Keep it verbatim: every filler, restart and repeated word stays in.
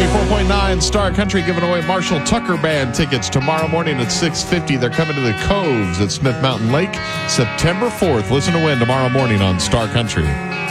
ninety-four point nine Star Country giving away Marshall Tucker Band tickets tomorrow morning at six fifty. They're coming to the Coves at Smith Mountain Lake September fourth. Listen to win tomorrow morning on Star Country.